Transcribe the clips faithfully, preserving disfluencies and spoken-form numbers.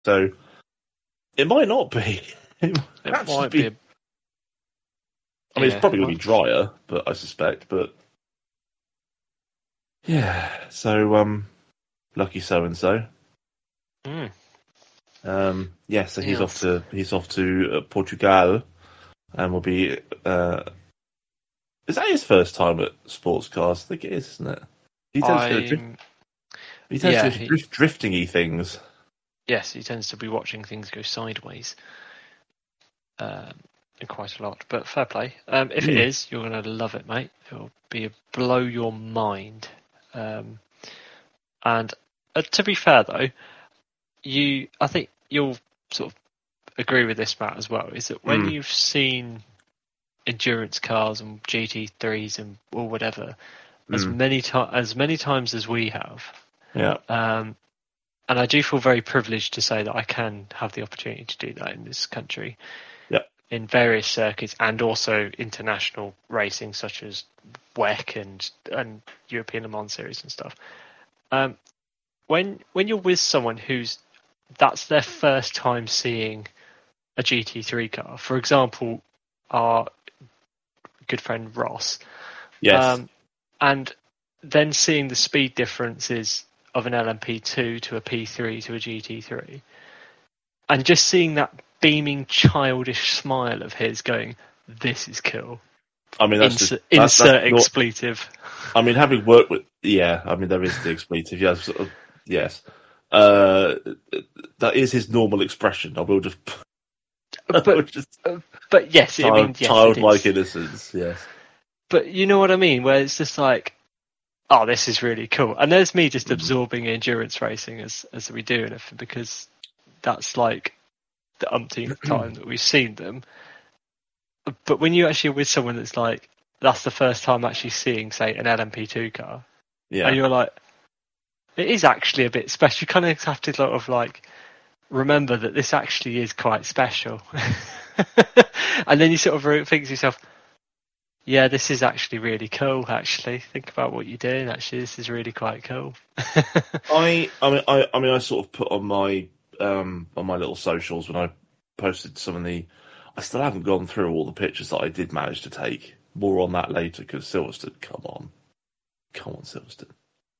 So it might not be. It might, It might be. be... A... I mean, yeah, it's probably it going to might... be drier, but I suspect. But yeah, so um, lucky so and so. Mm. Um, yeah, so he's off Yes. to he's off to uh, Portugal, and will be. Uh, is that his first time at sports cars? I think it is, isn't it? He tends to go drift. I'm. He tends Yeah. to go He... drift, drifting-y things. Yes, he tends to be watching things go sideways. Um, quite a lot, but fair play. Um, if Mm. it is, you're going to love it, mate. It'll be a blow your mind. Um, and uh, to be fair, though, you, I think you'll sort of agree with this, Matt, as well. Is that when Mm. you've seen endurance cars and G T threes and or whatever mm. as many to- as many times as we have, yeah. Um, and I do feel very privileged to say that I can have the opportunity to do that in this country. Yeah. In various circuits and also international racing such as W E C and and European Le Mans series and stuff. Um, when when you're with someone who's that's their first time seeing a G T three car, for example, our good friend Ross, Yes, um, and then seeing the speed differences of an L M P two to a P three to a G T three, and just seeing that beaming childish smile of his going, this is cool. I mean, that's insert, just, that's, insert that's not, expletive. I mean, having worked with, yeah, I mean, there is the expletive, yes, sort of, yes. Uh, that is his normal expression. I will just, but, I will just but yes, child, I mean, yes, childlike innocence, yes. But you know what I mean, where it's just like, oh, this is really cool. And there's me just mm. absorbing endurance racing as as we do anything, because that's like the umpteenth time that we've seen them. But when you actually are with someone that's like, that's the first time actually seeing, say, an L M P two car, yeah, and you're like, it is actually a bit special. You kind of have to sort of like remember that this actually is quite special. And then you sort of think to yourself, yeah, this is actually really cool. Actually, think about what you're doing. Actually, this is really quite cool. I, I mean, I, I mean, I sort of put on my um, on my little socials when I posted some of the. I still haven't gone through all the pictures that I did manage to take. More on that later, because Silverstone, come on, come on, Silverstone.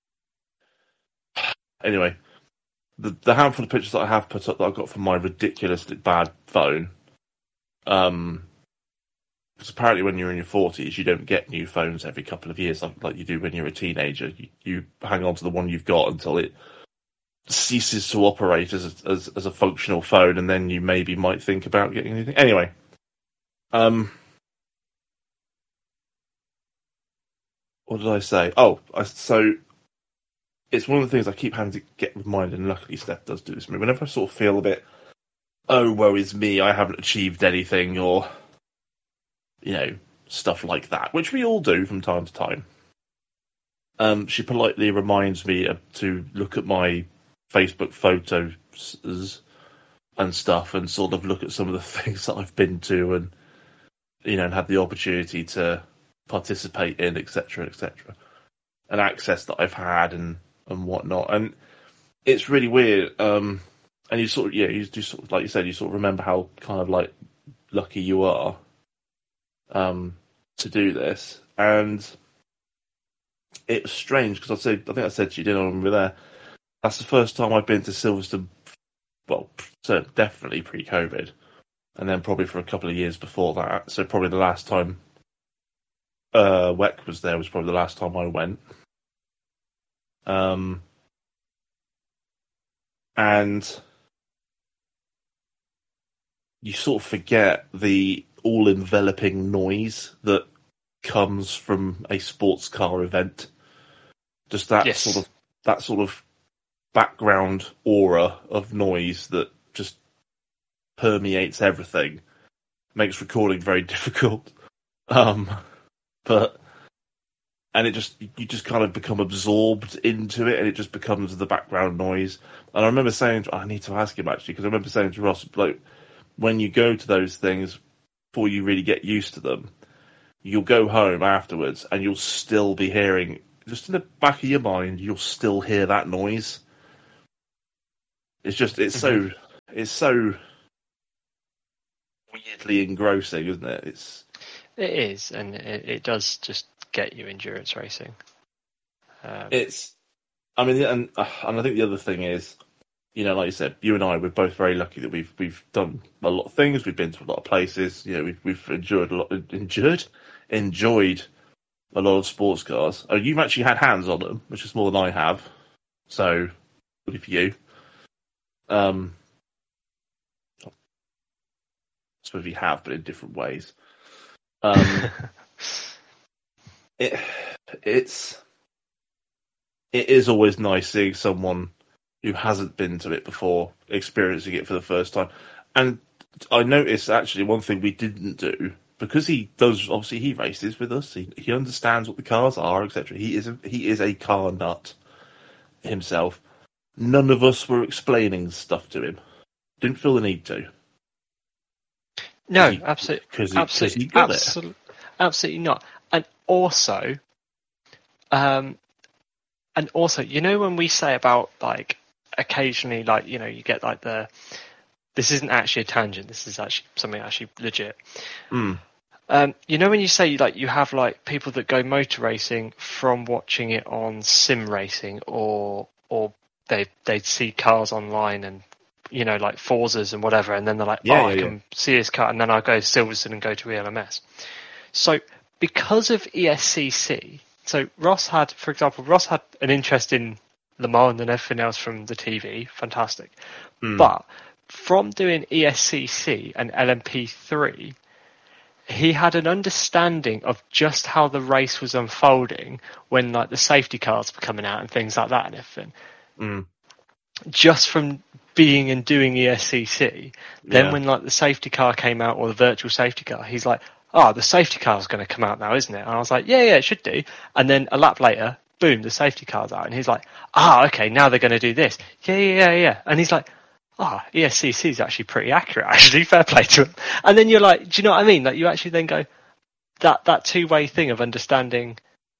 Anyway, the the handful of pictures that I have put up that I got from my ridiculously bad phone. Um. Because apparently when you're in your forties, you don't get new phones every couple of years like, like you do when you're a teenager. You, you hang on to the one you've got until it ceases to operate as a, as, as a functional phone, and then you maybe might think about getting anything. Anyway, um, what did I say? Oh, I, so it's one of the things I keep having to get reminded, and luckily Steph does do this to me. Whenever I sort of feel a bit, oh, woe is me, I haven't achieved anything, or, you know, stuff like that, which we all do from time to time. Um, she politely reminds me to look at my Facebook photos and stuff, and sort of look at some of the things that I've been to, and you know, and had the opportunity to participate in, et cetera, et cetera, and access that I've had and and whatnot. And it's really weird. Um, and you sort of, yeah, you just sort of, like you said, you sort of remember how kind of like lucky you are. Um, to do this, and it was strange because I said, I think I said to you, didn't I, when we were there, that's the first time I've been to Silverstone, well, so definitely pre-COVID, and then probably for a couple of years before that, so probably the last time uh, W E C was there was probably the last time I went. Um, and you sort of forget the all-enveloping noise that comes from a sports car event. Just that yes. sort of that sort of background aura of noise that just permeates everything. Makes recording very difficult. Um, but and it just you just kind of become absorbed into it, and it just becomes the background noise. And I remember saying, I need to ask him actually, because I remember saying to Ross, like, when you go to those things, before you really get used to them, you'll go home afterwards and you'll still be hearing, just in the back of your mind, you'll still hear that noise. It's just, it's mm-hmm. so, it's so weirdly engrossing, isn't it? It's It is, and it, it does just get you endurance racing. Um, it's. I mean, and uh, and I think the other thing is, you know, like you said, you and I, we're both very lucky that we've we've done a lot of things. We've been to a lot of places. You know, we've we've enjoyed a lot, endured, enjoyed a lot of sports cars. Oh, you've actually had hands on them, which is more than I have. So, good for you. Um, I suppose we have, but in different ways. Um, it it's it is always nice seeing someone who hasn't been to it before experiencing it for the first time. And I noticed actually one thing we didn't do, because he does obviously he races with us. He he understands what the cars are, et cetera. He is a, he is a car nut himself. None of us were explaining stuff to him. Didn't feel the need to. no, he, absolutely, Because he, absolutely, he got absolutely, absolutely not. And also, um, and also, you know, when we say about like occasionally, like you know, you get like the this isn't actually a tangent. This is actually something actually legit. it. Mm. Um, you know, when you say like you have like people that go motor racing from watching it on sim racing, or or they they see cars online and you know like Forzas and whatever, and then they're like, Yeah, oh, yeah, I yeah. can see this car, and then I go to Silverstone and go to E L M S. So because of E S C C, so Ross had, for example, Ross had an interest in Le Mans and everything else from the T V, fantastic, Mm. but from doing E S C C and L M P three, he had an understanding of just how the race was unfolding when like the safety cars were coming out and things like that and everything. Mm. Just from being and doing E S C C. Then Yeah. when like the safety car came out, or the virtual safety car, he's like, oh, the safety car's going to come out now, isn't it? And I was like, yeah, yeah, it should do. And then a lap later, boom, the safety car's out. And he's like, ah, okay, now they're going to do this. Yeah, yeah, yeah, yeah. And he's like, ah, oh, E S C C is actually pretty accurate, actually, fair play to him. And then you're like, do you know what I mean? Like, you actually then go, that, that two-way thing of understanding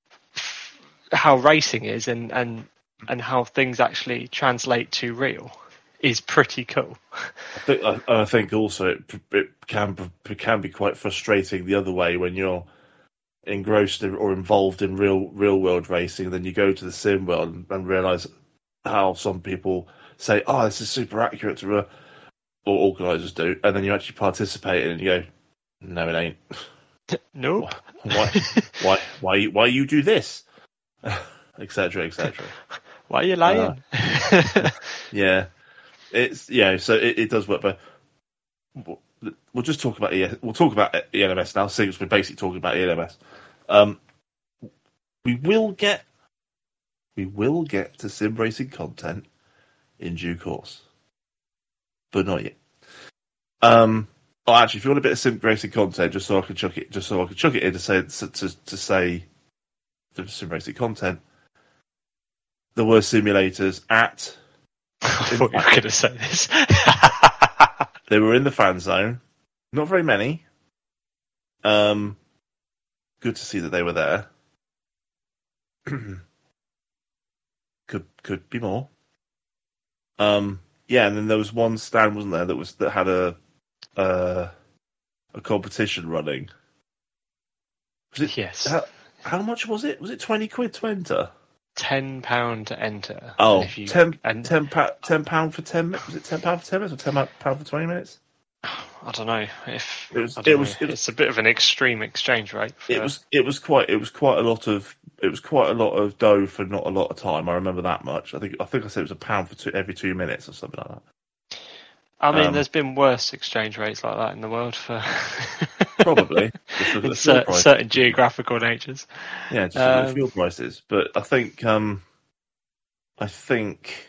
how racing is and, and, and how things actually translate to real is pretty cool. I think, I, I think also it, it can it can be quite frustrating the other way when you're engrossed in, or involved in real real world racing. Then you go to the sim world and, and realize how some people say, "Oh, this is super accurate," to a, or organisers do, and then you actually participate in it and you go, "No, it ain't." Nope. Why? Why? Why? Why you do this? Etc. Etc. Why are you lying? Uh, yeah. It's yeah, so it, it does work, but we'll just talk about E S, we'll talk about E L M S now, since we're basically talking about E L M S. Um, we will get we will get to sim racing content in due course, but not yet. Um, oh, actually, if you want a bit of sim racing content, just so I can chuck it, just so I can chuck it in to say to to say the sim racing content, there were simulators at. I thought you were going to say this. They were in the fan zone. Not very many. Um, good to see that they were there. could could be more. Um, yeah, and then there was one stand, wasn't there, that was that had a uh, a competition running. Was it? Yes. How, how much was it? Was it twenty quid to enter? Ten pound to enter. Oh, if you, ten, and, ten, pa- ten pound for ten minutes. Was it ten pound for ten minutes or ten pound for twenty minutes? I don't know if It was. I don't It know. was. It was. It's a bit of an extreme exchange rate. For, It was. It was quite. It was quite a lot of. It was quite a lot of dough for not a lot of time. I remember that much. I think. I think I said it was a pound for two, every two minutes or something like that. I mean, Um, there's been worse exchange rates like that in the world for Probably. Just look at the fuel certain, prices. certain geographical natures. Yeah, just look at the Um, fuel prices. But I think. Um, I think.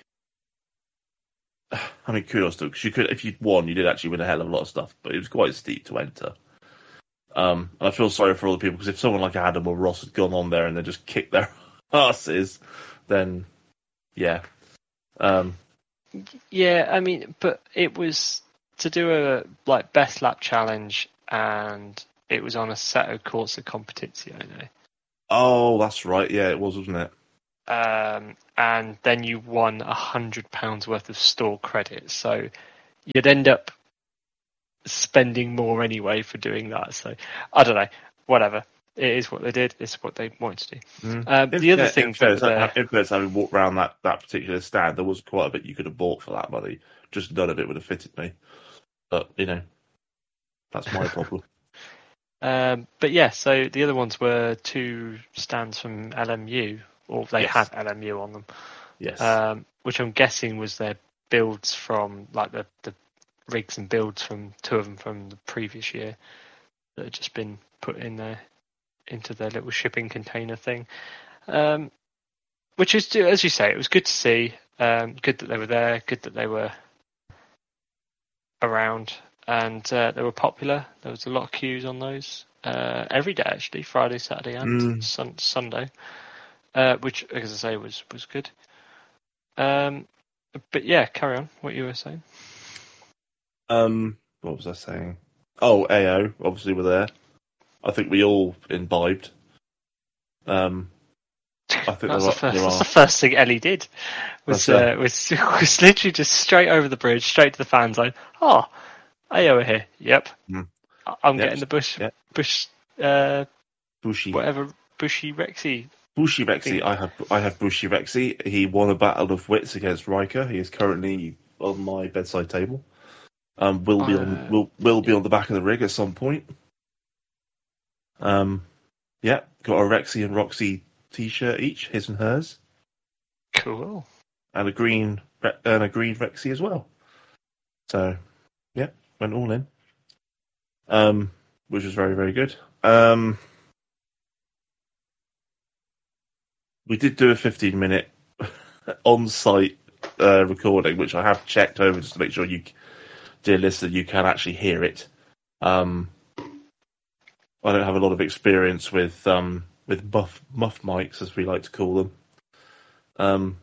I mean, kudos to because you could, if you'd won, you did actually win a hell of a lot of stuff. But it was quite steep to enter. Um, and I feel sorry for all the people because if someone like Adam or Ross had gone on there and they just kicked their asses, then yeah. Um, Yeah, I mean, but it was to do a like best lap challenge, and it was on a set of course of competizione. oh, that's right. Yeah, it was, wasn't it? Um, and then you won a hundred pounds worth of store credit. So you'd end up spending more anyway for doing that. So I don't know. Whatever. It is what they did. It's what they wanted to do. Mm. Um, In, the other yeah, thing in fairness, that uh, in fairness, having walked around that, that particular stand, there was quite a bit you could have bought for that money. Just none of it would have fitted me. But, you know, that's my problem. um, but yeah, so the other ones were two stands from L M U, or they Yes. had L M U on them, Yes. um, which I'm guessing was their builds from, like the, the rigs and builds from two of them from the previous year that had just been put in there into their little shipping container thing. Um, which is, as you say, it was good to see. Um, good that they were there. Good that they were around, and uh, they were popular. There was a lot of queues on those uh, every day, actually, Friday, Saturday, and Mm. sun- Sunday, uh, which, as I say, was was good. Um, but yeah, carry on. What you were saying? Um, what was I saying? Oh, A O, obviously, were there. I think we all imbibed. Um, I think there That's are. the first. There That's are. the first thing Ellie did. Was That's, uh, was was literally just straight over the bridge, straight to the fan zone. Oh, A O are here. Yep. Mm. I- I'm Yep. getting the bush, Yep. bush, uh, Bushi. whatever, bushy Rexy. Bushi Rexy. Thing. I have. I have Bushi Rexy. He won a battle of wits against Riker. He is currently on my bedside table. Um, will be on. Uh, Will will be on the back of the rig at some point. Um, yeah, got a Rexy and Roxy T-shirt each, his and hers, Cool. and a green Re- and a green Rexy as well. So, yeah, went all in. Um, which was very very good. Um, we did do a fifteen minute on-site uh, recording, which I have checked over just to make sure you, dear listener, you can actually hear it. Um, I don't have a lot of experience with um, with muff muff mics, as we like to call them. Um,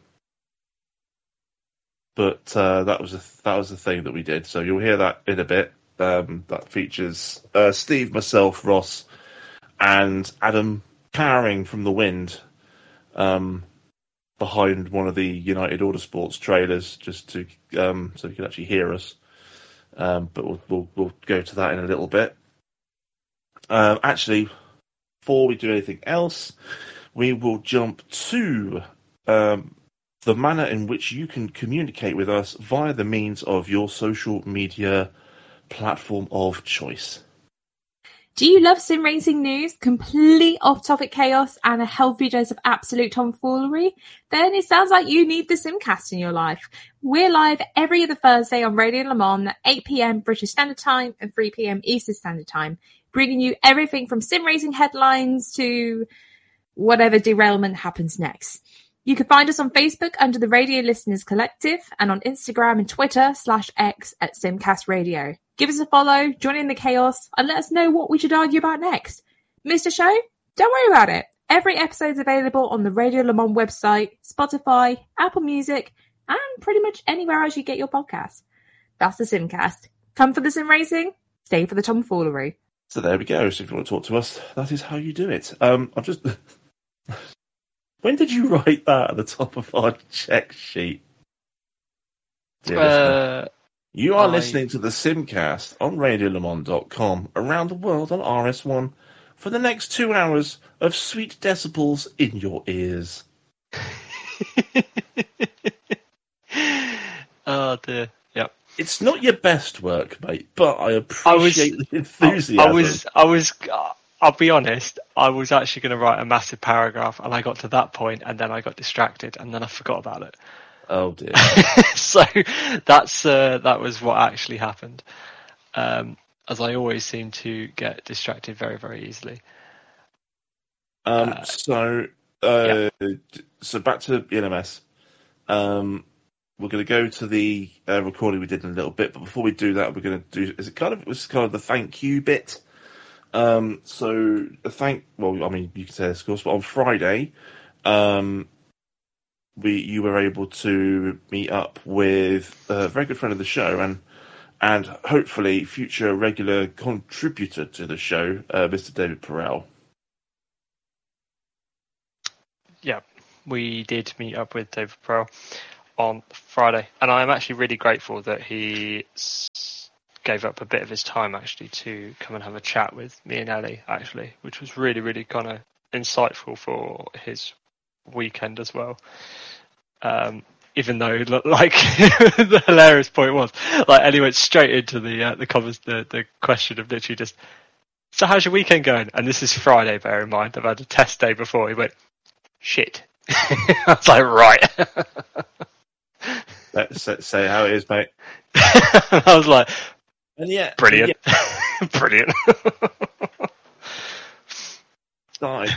but uh, that was a that was the thing that we did. So you'll hear that in a bit. Um, that features uh, Steve, myself, Ross, and Adam cowering from the wind um, behind one of the United Autosports trailers, just to um, so you can actually hear us. Um, but we'll, we'll we'll go to that in a little bit. Um, actually, before we do anything else, we will jump to um, the manner in which you can communicate with us via the means of your social media platform of choice. Do you love sim racing news, complete off-topic chaos, and a healthy dose of absolute tomfoolery? Then it sounds like you need the Simcast in your life. We're live every other Thursday on Radio Le Mans at eight p.m. British Standard Time and three p.m. Eastern Standard Time, bringing you everything from sim racing headlines to whatever derailment happens next. You can find us on Facebook under the Radio Listeners Collective and on Instagram and Twitter slash X at Simcast Radio. Give us a follow, join in the chaos, and let us know what we should argue about next. Missed a show? Don't worry about it. Every episode is available on the Radio Le Mans website, Spotify, Apple Music, and pretty much anywhere else you get your podcasts. That's the Simcast. Come for the sim racing, stay for the tomfoolery. So there we go. So if you want to talk to us, that is how you do it. Um, I've just. When did you write that at the top of our check sheet? Dear listener? Uh, You are I- listening to the Simcast on radio le mans dot com around the world on R S one for the next two hours of sweet decibels in your ears. oh dear. Yep. It's not your best work, mate, but I I was- appreciate the enthusiasm. I was. I was. I'll be honest. I was actually going to write a massive paragraph, and I got to that point, and then I got distracted, and then I forgot about it. Oh dear. so that's uh, that was what actually happened. Um, as I always seem to get distracted very, very easily. Um, Uh, so, uh, so back to E L M S. Um, we're going to go to the uh, recording we did in a little bit, but before we do that, we're going to do. Is it kind of? It was kind of the thank you bit. Um, so a thank. Well, I mean, you can say this, of course, but on Friday, um, we you were able to meet up with a very good friend of the show and and hopefully future regular contributor to the show, uh, Mister David Perel. Yeah, we did meet up with David Pro on Friday, and I am actually really grateful that he s- gave up a bit of his time actually to come and have a chat with me and Ellie, actually, which was really, really kind of insightful for his weekend as well. Um, even though, like, the hilarious point was, like, Ellie went straight into the uh, the comments, the the question of literally just, so how's your weekend going? And this is Friday, bear in mind. I've had a test day before. He went, shit. I was like, right. Let's say how it is, mate. I was like, and yeah, brilliant, yeah. brilliant. Started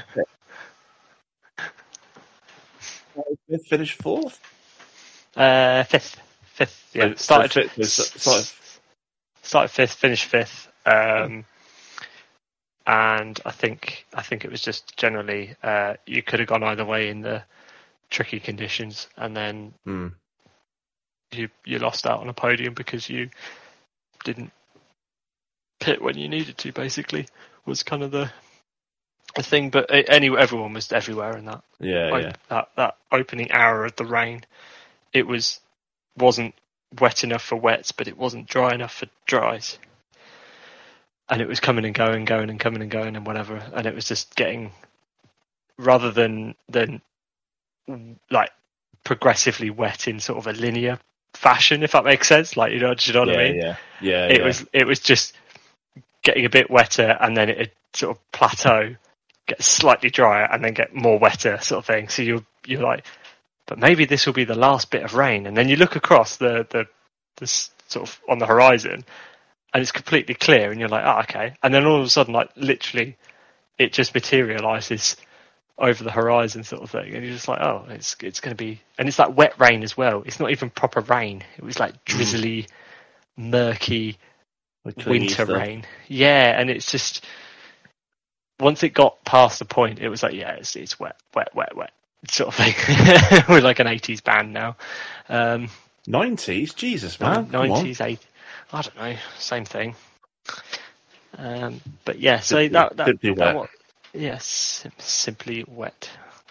fifth, finished fourth. Uh, fifth, fifth. Yeah, So, started, so fifth, so, started. started fifth, finished fifth. Um, and I think I think it was just generally uh, you could have gone either way in the tricky conditions, and then Mm. you you lost out on a podium because you didn't pit when you needed to. Basically, was kind of the the thing. But anyway, everyone was everywhere in that. Yeah, Like, yeah. that that opening hour of the rain, it was wasn't wet enough for wets, but it wasn't dry enough for dries. And it was coming and going, going and coming and going and whatever. And it was just getting, rather than than like progressively wet in sort of a linear fashion, if that makes sense. Like, you know, do you know what yeah, I mean? Yeah, yeah. It yeah. was it was just getting a bit wetter, and then it sort of plateau, get slightly drier, and then get more wetter, sort of thing. So you're you're like, but maybe this will be the last bit of rain. And then you look across the the, the sort of on the horizon, and it's completely clear, and you're like, oh, okay. And then all of a sudden, like, literally, it just materialises over the horizon, sort of thing. And you're just like, oh, it's it's going to be... And it's like wet rain as well. It's not even proper rain. It was like drizzly, murky Like winter stuff. rain. Yeah, and it's just... Once it got past the point, it was like, yeah, it's, it's wet, wet, wet, wet, sort of thing. We're like an eighties band now. Um, nineties? Jesus, man. nineties, eighties. I don't know, same thing. Um, but yeah, so Simply, that that, simply that wet. was, yes, sim- simply wet.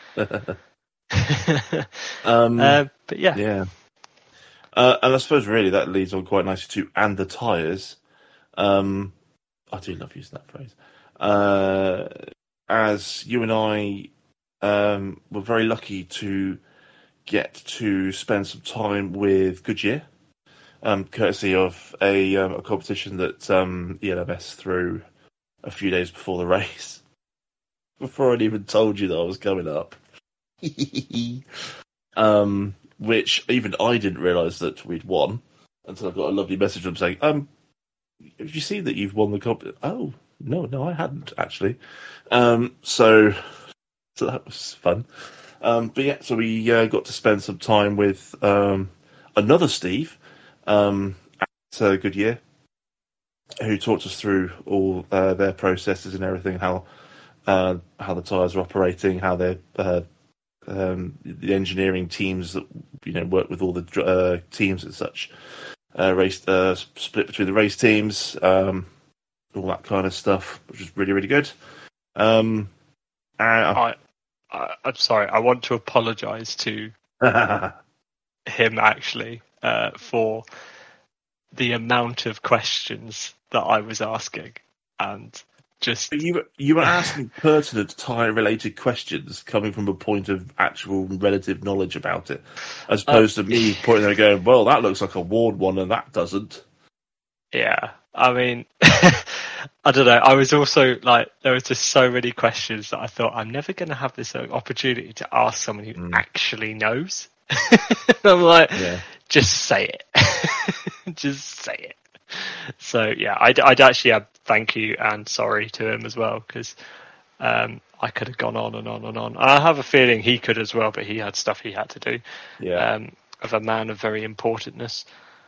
um, uh, but yeah, yeah. Uh, and I suppose really that leads on quite nicely to and the tyres. Um, I do love using that phrase. Uh, as you and I um, were very lucky to get to spend some time with Goodyear. Um, courtesy of a, um, a competition that um, E L M S threw a few days before the race. Before I'd even told you that I was coming up. um, which even I didn't realise that we'd won until I got a lovely message from saying, um, have you seen that you've won the competition? Oh, no, no, I hadn't, actually. Um, so, so that was fun. Um, but yeah, so we uh, got to spend some time with um, another Steve, Um, at uh, Goodyear, who talked us through all uh, their processes and everything, how uh, how the tyres are operating, how they're uh, um, the engineering teams that you know work with all the uh, teams and such, uh, race uh, split between the race teams, um, all that kind of stuff, which is really really good. Um, and, I, I I'm sorry. I want to apologise to him actually uh, for the amount of questions that I was asking, and just you were you were asking pertinent tyre related questions coming from a point of actual relative knowledge about it, as opposed uh, to me pointing there and going, "Well, that looks like a Ward one, and that doesn't." Yeah, I mean, I don't know. I was also like, there was just so many questions that I thought I'm never going to have this opportunity to ask someone who mm. actually knows. I'm like, yeah. just say it. Just say it. So yeah, I'd, I'd actually add thank you and sorry to him as well, because um, I could have gone on and on and on. I have a feeling he could as well, but he had stuff he had to do. Yeah. Um, of a man of very importantness.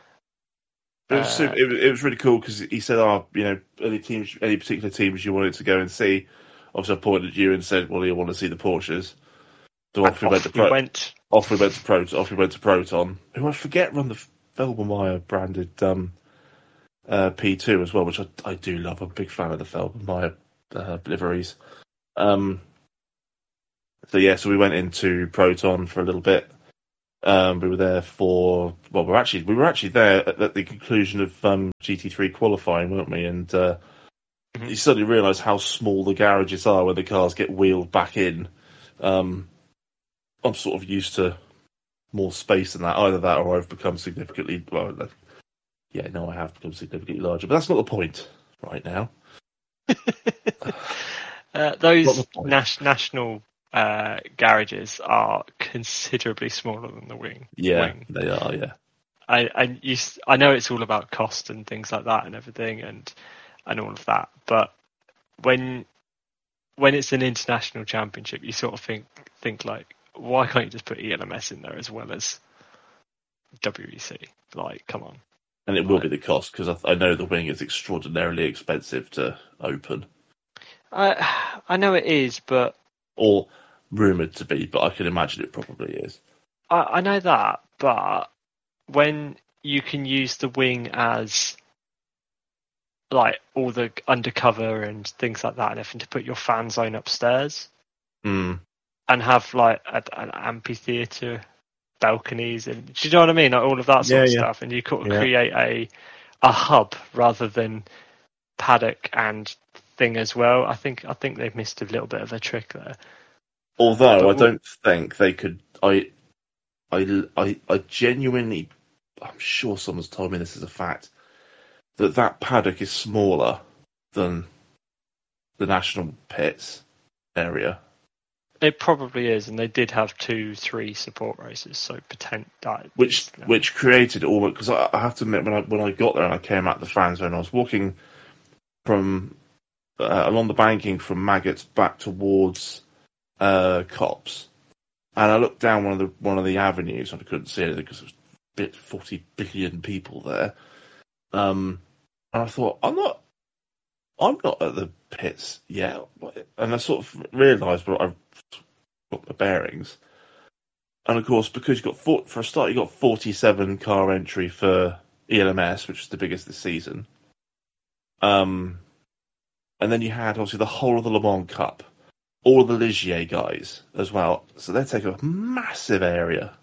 It was, uh, it was it was really cool because he said, "Oh, you know, any teams, any particular teams you wanted to go and see." Obviously, I pointed at you and said, "Well, you want to see the Porsches." So off we went to Pro- went. Off we went to Proton. Off we went to Proton, who I forget run the Felbermeyer branded um, uh, P two as well, which I, I do love. I'm a big fan of the Felbermeyer uh, liveries. Um, so yeah, so we went into Proton for a little bit. Um, we were there for well, we're actually we were actually there at, at the conclusion of um, G T three qualifying, weren't we? And uh, mm-hmm. you suddenly realise how small the garages are when the cars get wheeled back in. Um, I'm sort of used to more space than that. Either that, or I've become significantly well. Yeah, no, I have become significantly larger, but that's not the point right now. uh, those nas- national uh, garages are considerably smaller than the wing. Yeah, wing. they are. Yeah, I I, you, I know it's all about cost and things like that and everything and and all of that, but when when it's an international championship, you sort of think think like, why can't you just put E L M S in there as well as W E C? Like, come on. And it will be the cost, because I, I know the wing is extraordinarily expensive to open. I I know it is, but... Or rumoured to be, but I can imagine it probably is. I, I know that, but when you can use the wing as, like, all the undercover and things like that, and everything to put your fan zone upstairs, mm. and have, like, a, an amphitheatre... balconies and do you know what I mean? Like all of that sort yeah, of yeah. stuff, and you could yeah. create a a hub rather than paddock and thing as well. I think I think they've missed a little bit of a trick there. Although but I don't think they could. I, I, I, I genuinely, I'm sure someone's told me this is a fact, that that paddock is smaller than the national pits area. It probably is, and they did have two, three support races, so potent that which you know. which created all because I, I have to admit when I when I got there and I came out the fan zone, I was walking from uh, along the banking from Maggots back towards uh, Cops, and I looked down one of the one of the avenues and I couldn't see anything because there was bit forty billion people there. Um, and I thought I'm not I'm not at the pits yet, and I sort of realised, but I've got the bearings. And of course, because you got four, for a start, you got forty-seven car entry for E L M S, which is the biggest this season. Um, and then you had obviously the whole of the Le Mans Cup, all of the Ligier guys as well. So they're taking a massive area.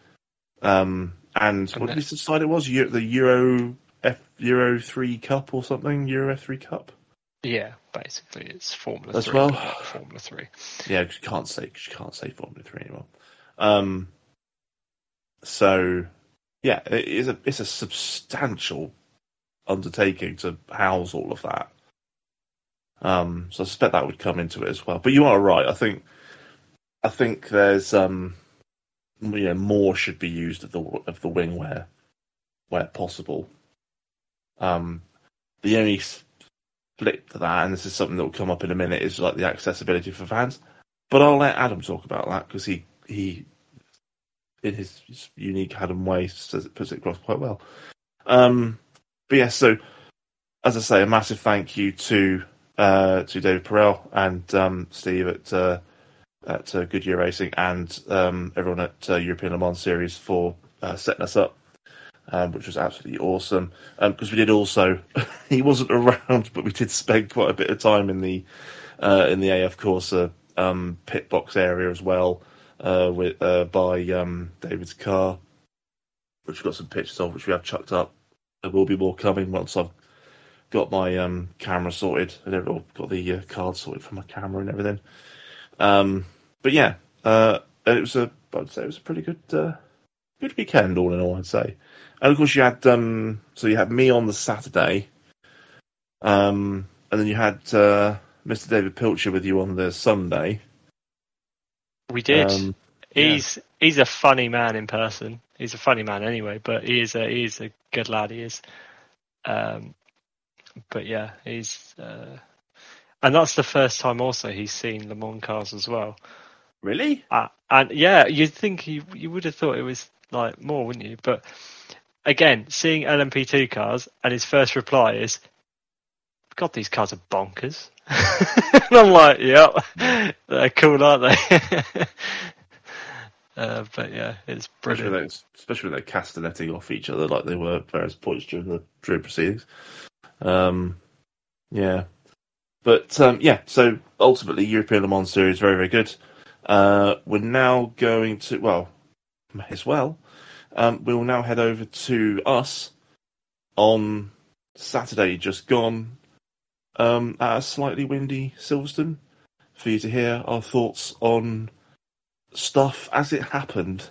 Um, and what did we decide it was? The Euro F Euro three Cup or something? Euro F three Cup. Yeah, basically it's Formula as three, well. Formula three. Yeah, because you can't say cause you can't say Formula three anymore. Um, so yeah, it is a it's a substantial undertaking to house all of that. Um, so I suspect that would come into it as well. But you are right. I think I think there's um, you know, more should be used of the of the wing where where possible. Um, the only flip to that, and this is something that will come up in a minute, is like the accessibility for fans. But I'll let Adam talk about that because he he in his, his unique Adam way says it puts it across quite well. Um, but yeah, so as I say, a massive thank you to uh, to David Perel and um, Steve at uh, at uh, Goodyear Racing and um, everyone at uh, European Le Mans Series for uh, setting us up, um, which was absolutely awesome. Because um, we did also, he wasn't around, but we did spend quite a bit of time in the uh, in the A F Corsa um, pit box area as well, uh, with uh, by um, David's car, which we've got some pictures of, which we have chucked up. There will be more coming once I've got my um, camera sorted. I don't know, got the uh, card sorted for my camera and everything. Um, but yeah, uh, and it was a, I'd say it was a pretty good, uh, good weekend all in all, I'd say. And of course you had, um, so you had me on the Saturday, um, and then you had uh, Mister David Pilcher with you on the Sunday. We did. Um, he's yeah. he's a funny man in person. He's a funny man anyway, but he is a he is a good lad. He is. Um, but yeah, he's. Uh, And that's the first time also he's seen Le Mans cars as well. Really? Uh, and yeah, you'd think he, you would have thought it was like more, wouldn't you? But again, seeing L M P two cars, and his first reply is, God, these cars are bonkers. And I'm like, yep, they're cool, aren't they? uh, but yeah, it's brilliant. Especially with, especially with they castanetting off each other like they were at various points during the drill proceedings. Um, yeah. But um, yeah, so ultimately, European Le Mans Series very, very good. Uh, we're now going to well, may as well. Um, we'll now head over to us on Saturday, just gone, um, at a slightly windy Silverstone, for you to hear our thoughts on stuff as it happened.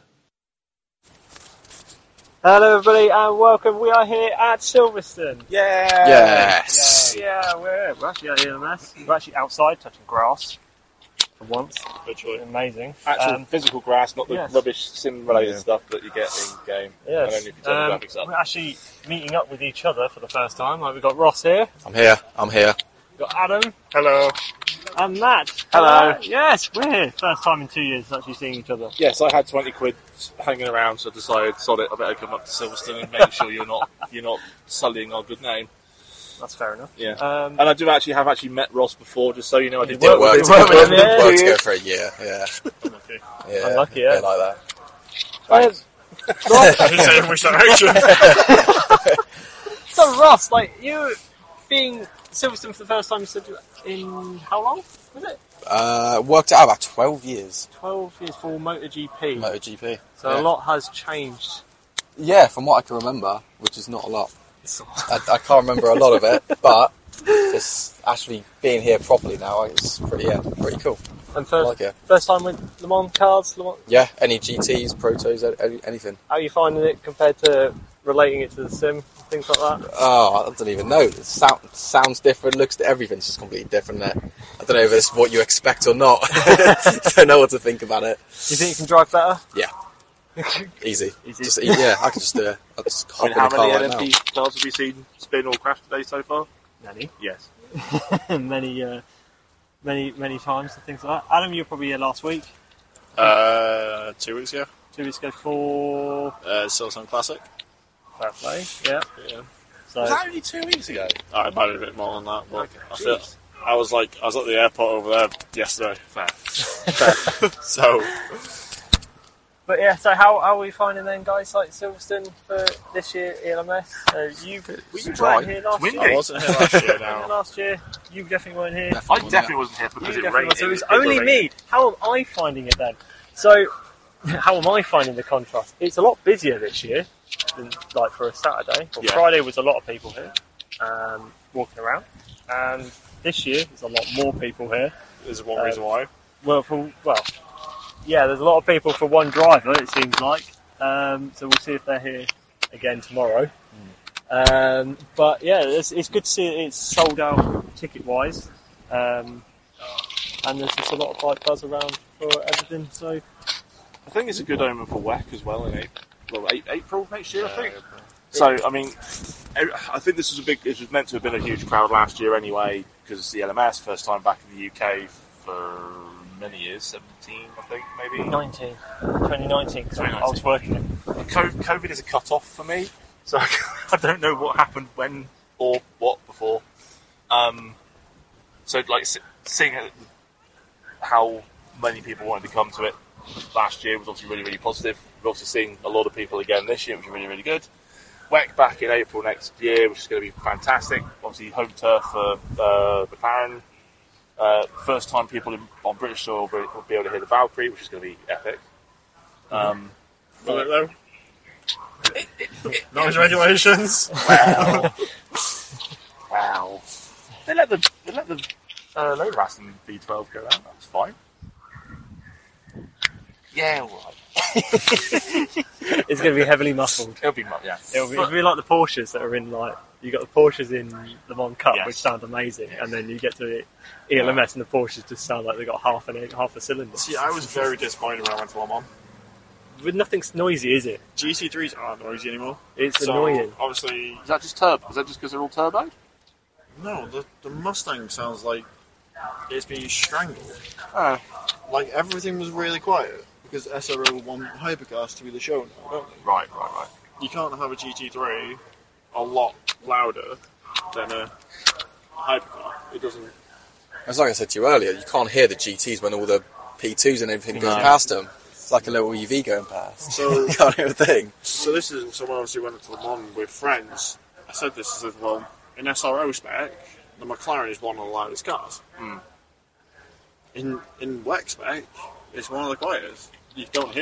Hello, everybody, and welcome. We are here at Silverstone. Yeah. Yes. Yeah, we're, we're actually at E L M S. We're actually outside touching grass for once. Literally. Amazing. Actual Um, physical grass, not the yes. rubbish sim-related Yeah. stuff that you get in game. Yes. And only if you turn Um, the graphics up. we're actually meeting up with each other for the first time. Like, we've got Ross here, I'm here. I'm here. we've got Adam, Hello. and Matt. Hello. Uh, yes, we're here. First time in two years actually seeing each other. Yes, I had twenty quid hanging around, so I decided, sod it, I better come up to Silverstone and make sure you're not you're not sullying our good name. That's fair enough. Yeah. Um, And I do actually have actually met Ross before, just so you know. I did You It worked with worked. with him. him, It yeah. worked to go for a year. Yeah. Okay. Yeah. Unlucky, yeah. A bit like that. Thanks. Ross, I didn't say in which direction. so Ross, like you being Silverstone for the first time, you said in how long was it? Uh, worked it out about twelve years. Twelve years for MotoGP. MotoGP. So yeah. a lot has changed. Yeah, from what I can remember, which is not a lot. I, I can't remember a lot of it, but just actually being here properly now, it's pretty, yeah, pretty cool. And I first, like it. first time with Le Mans cars. Le Mans, Yeah, any G Ts, Protos, any, anything. how are you finding it compared to relating it to the sim, things like that? Oh, I don't even know. It sound, sounds different, looks, everything's just completely different there. I don't know if it's what you expect or not. Don't know what to think about it. Do you think you can drive better? Yeah. Easy. Easy. Just, yeah, I can just do it. I'll just I hop mean, in the how car many right N now. M P cars have we seen spin or crash today so far? Many, Yes. many, uh, many, many times and things like that. Adam, you were probably here last week, Uh, two weeks ago, two weeks ago for uh, Silverstone Classic. Fair Play. Yeah. Yeah. So Was that only two weeks ago? I might have a bit more than that, but Okay. I feel Jeez. I was like I was at the airport over there yesterday. Fair. So But yeah, so how, how are we finding then, guys, like Silverstone for this year, E L M S? Uh, you It's you dry. weren't here last Windy. year. I wasn't here last year You were now. last year, you definitely weren't here. I definitely wasn't here because You it definitely rained. weren't. So it was it only raining. me. How am I finding it then? So, how am I finding the contrast? It's a lot busier this year than like for a Saturday. Well, Yeah. Friday was a lot of people here, um, walking around, and this year there's a lot more people here. There's one Uh, reason why. Well, for well, yeah, there's a lot of people for one driver. It seems like. Um, so we'll see if they're here again tomorrow. Um, but yeah, it's, it's good to see it's sold out ticket wise, um, and there's just a lot of like buzz around for everything. So I think it's a good omen for W E C as well in April, well, April next year, I think. So, I mean, I think this was a big. It was meant to have been a huge crowd last year anyway, because it's the L M S, first time back in the U K for many years, seventeen, I think, maybe. nineteen, twenty nineteen, because I was working. COVID is a cut-off for me, so I don't know what happened when or what before. Um, so, like, seeing how many people wanted to come to it last year was obviously really, really positive. We're obviously seeing a lot of people again this year, which is really, really good. W E C back in April next year, which is going to be fantastic. Obviously, home turf for uh, McLaren. Uh, first time people in, on British soil will be, will be able to hear the Valkyrie, which is going to be epic. Um, Will it though? Noise regulations. Wow. Wow. They let the they let the uh, low ras in V twelve go around. That was fine. Yeah, all right. It's going to be heavily muffled. It'll be mu- yeah. It'll be, But- it'll be like the Porsches that are in like you got the Porsches in Le Mans Cup, Yes. which sound amazing, Yes. and then you get to E L M S and the Porsches just sound like they got half an half a cylinder. See, I was very disappointed when I went to Le Mans. But nothing's noisy, is it? G C threes aren't noisy anymore. It's So, annoying. obviously, Is that just turbo? Is that just because they're all turbo? no. The the Mustang sounds like it's being strangled. Oh. Like, everything was really quiet because S R O want Hypercars to be the show now, don't they? Right, right, right. You can't have a G T three a lot louder than a hypercar. It doesn't. As like I said to you earlier, you can't hear the G Ts when all the P twos and everything goes No. past them. It's like a little E V going past. So- you can't hear a thing. So this is someone obviously went to Le Mans with friends. I said this, I said, well, in S R O spec, the McLaren is one of the loudest cars. Mm. In in W E C spec, it's one of the quietest. You don't hear it.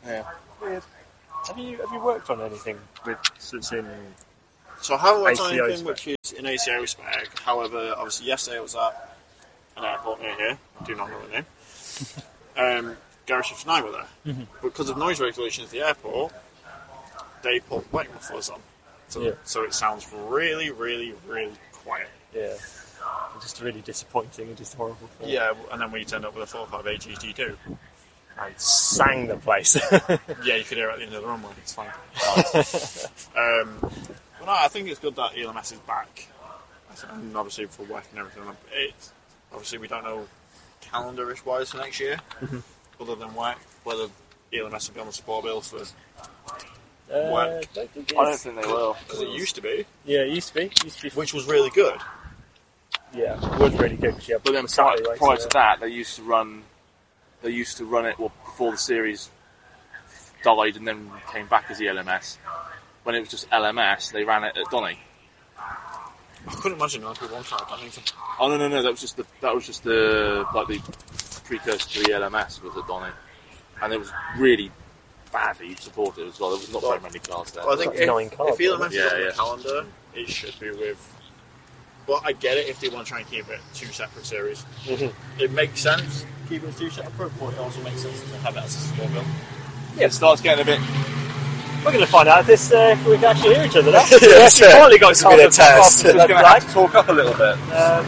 Yeah. Weird. Have you have you worked on anything with that's in? So I haven't worked A on C O anything spec. which is in A C O spec. However, obviously yesterday I was at an airport near here. I do not know the name. Um, Gareth Shift and I were there. Mm-hmm. But because of noise regulations at the airport, they put white mufflers on. So, Yeah. so it sounds really, really, really quiet. Yeah. Just really disappointing and just horrible. Thing. Yeah, and then when you turned up with a four point five A G G two, And sang the place. yeah, you could hear it at the end of the runway. It's fine. um, but no, I think it's good that E L M S is back. And obviously for work and everything. It's, obviously we don't know calendar-ish wise for next year, Mm-hmm. other than work, whether E L M S will be on the support bill for, Uh, Work. don't think I don't it's- think they will. because it used to be, Yeah, it used to be. It used to be. which was really good. Yeah, it was really good. 'Cause you had But then the prior, Saturday race, prior yeah. to that, they used to run. They used to run it well before the series died and then came back as E L M S. When it was just L M S, they ran it at Donny. I couldn't imagine nine people on track. I mean, Oh no no no! That was just the that was just the like the precursor to the L M S was at Donny, and it was really badly supported as well. There was not very many cars there. well, I think Like nine if, cars, if E L M S is wasn't it? on Yeah, the yeah. calendar, it should be with. But I get it if they want to try and keep it two separate series. Mhm. It makes sense keep it two separate, but it also makes sense to have it as a support bill. It starts getting a bit. We're going to find out if this uh, if we can actually hear each other now. Yeah, we that's actually it. finally got It's a bit of cars test. above the Just going to flag. have to talk up a little bit. Um,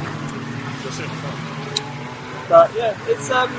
but yeah, it's um.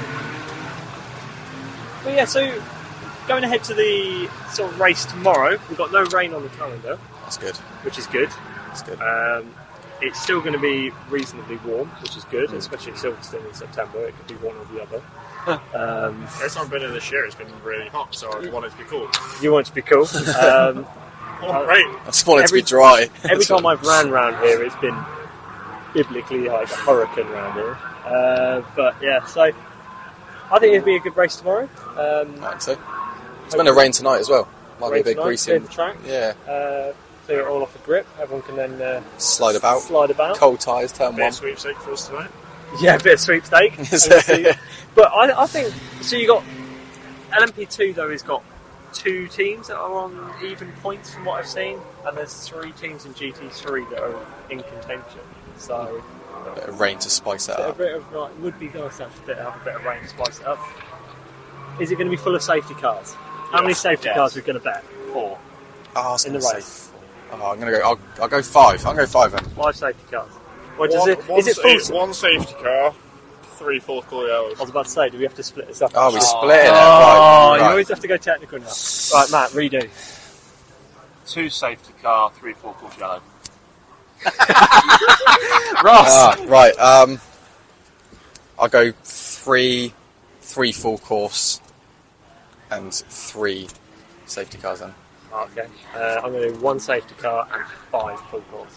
But yeah, so going ahead to the sort of race tomorrow, we've got no rain on the calendar, That's good. which is good. That's good. Um, it's still going to be reasonably warm, which is good, especially at Silverstone in September. It could be one or the other. Um, Every time I've been in this year, it's been really hot, so I want it to be cool. you want it to be cool. Um, Oh, great. I just want it to every- be dry. every time I've ran round here, it's been biblically like a hurricane round here. Uh, but yeah, so I think it'd be a good race tomorrow. Um, I think so. It's meant to rain tonight as well. Might rain be a bit tonight, greasy. clear and- the track, Yeah, uh, clear it all off the grip. Everyone can then uh, slide about. slide about. Cold tyres, turn Bit one. of sweepstake for us tonight. Yeah, a bit of sweepstake. But I, I think so. You got L M P two though. Has got two teams that are on even points from what I've seen, and there's three teams in G T three that are in contention. So Bit of rain to spice it a up. bit of like would be nice to have a bit, have a bit of rain to spice it up. Is it going to be full of safety cars? How many Yes, safety yes. cars are we going to bet? Four. Oh, I was In the gonna race. say four. Oh, I'm gonna go. I'll, I'll go five. I'll go five then. Five safety cars. What does One, it? one, Is it sa- full? one safety car, three full cooler yellows. I was about to say, do we have to split this up? Oh, we Oh, split it. you Right. right. always have to go technical now. Right, Matt, redo. Two safety car, three four course yellow. Ross. Ah, right. Um, I'll go three, three full course, and three safety cars then. Okay. Uh, I'm going to do one safety car and five full course.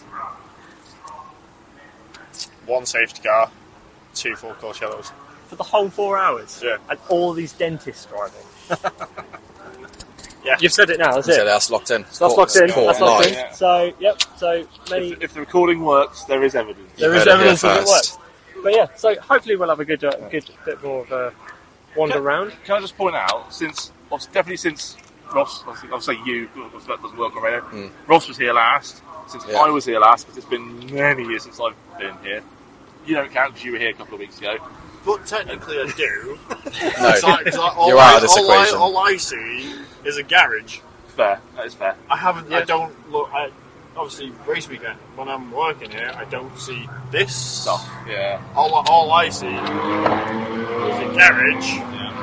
One safety car, two full course yellows. For the whole four hours? Yeah. And all these dentists driving? Yeah. You've said it now, that's So it. that's locked in. So that's locked in. Court That's locked in. live. Yeah. So, yep. So, many, If, if the recording works, there is evidence. there You is heard it here evidence that it first. works. But yeah, so hopefully we'll have a good, uh, good bit more of a wander Can- around. Can I just point out, since definitely since Ross, I'll say- I'll say you, because that doesn't work on radio. Mm. Ross was here last. Since Yeah. I was here last, because it's been many years since I've been here. You don't count because you were here a couple of weeks ago. But technically I do. No, 'Cause I- 'cause I- all you're I- out of this all I, equation. all I see is a garage. Fair, that is fair. I haven't. I Yeah. don't look. I, obviously, race weekend when I'm working here, I don't see this Stuff, yeah. All, all I see is a garage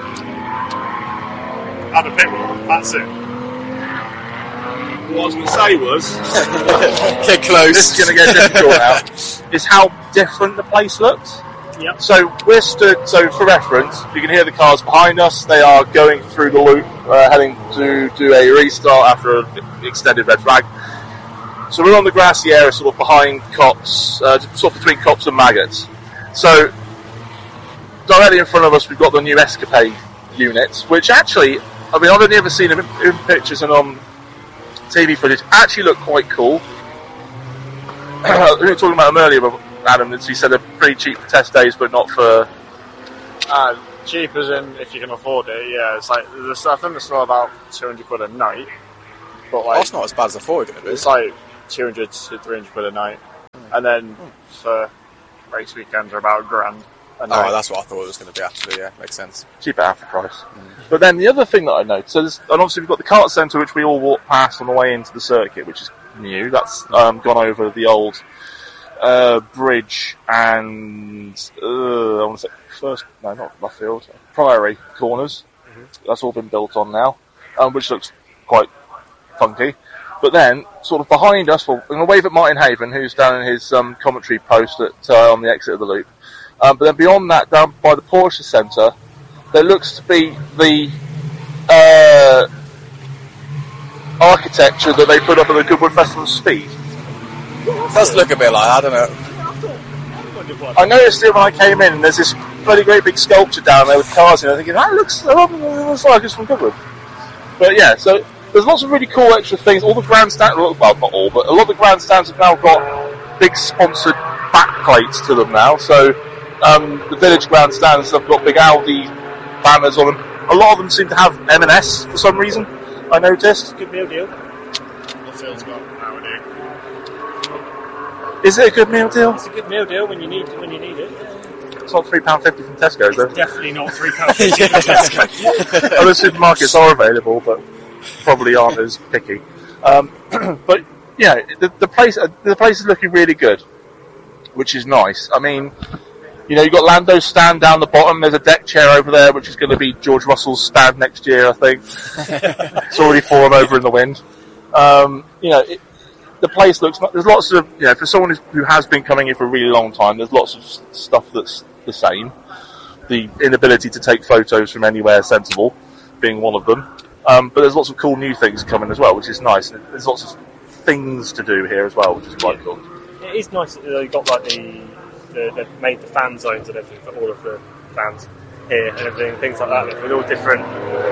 and a pit wall. That's it. What I was going to say was, Get close. this is going to get difficult now, is how different the place looks. Yep. So we're stood, so for reference, you can hear the cars behind us. They are going through the loop, uh, heading to do a restart after an extended red flag. So we're on the grassy area, sort of behind Cops, uh, sort of between Cops and Maggots. So directly in front of us, we've got the new Escapade units, which actually, I mean, I've only ever seen them in, in pictures and on T V footage. Actually, look quite cool. We were talking about them earlier, Adam. He said they're pretty cheap for test days, but not for Uh, cheap as in if you can afford it. Yeah, it's like there's, I think it's still about two hundred quid a night. But like, That's not as bad as I thought it was going to be. it's like two hundred to three hundred quid a night, and then for race weekends are about a grand. A Oh, night. that's what I thought it was going to be, actually, yeah, makes sense. Cheap at half the price. But then the other thing that I noticed, so there's, and obviously we've got the kart centre which we all walk past on the way into the circuit, which is new. That's um, gone over the old uh, bridge and uh, I want to say first, no, not Luffield, Priory corners. That's all been built on now, um, which looks quite funky. But then, sort of behind us, well, I'm going to wave at Martin Haven, who's down in his um, commentary post at, uh, on the exit of the loop. Um, but then beyond that, down by the Porsche Centre, there looks to be the uh, architecture that they put up at the Goodwood Festival of Speed. It does look a bit like, I don't know. I noticed it when I came in, and there's this bloody great big sculpture down there with cars in it. I'm thinking, that looks, that looks like it's from Goodwood. But yeah, so there's lots of really cool extra things. All the grandstands, well, not all, but a lot of the grandstands have now got big sponsored backplates to them now. So um, the village grandstands have got big Audi banners on them. A lot of them seem to have M and S for some reason, I noticed. Good meal deal. Lufield's got nowadays. Is it a good meal deal? It's a good meal deal when you need when you need it. It's not three pounds fifty from Tesco's, though. Definitely not three pounds. Other supermarkets are available, but probably aren't as picky. Um, but yeah, the, the place the place is looking really good, which is nice. I mean, you know, you've got Lando's stand down the bottom. There's a deck chair over there, which is going to be George Russell's stand next year, I think. It's already fallen over in the wind. Um, you know, it, the place looks. There's lots of, you know, for someone who's, who has been coming here for a really long time. There's lots of s- stuff that's the same. The inability to take photos from anywhere sensible being one of them. Um, but there's lots of cool new things coming as well, which is nice. And there's lots of things to do here as well, which is quite cool. It is nice that they've got like the, the they've made the fan zones and everything for all of the fans here and everything, things like that, with all different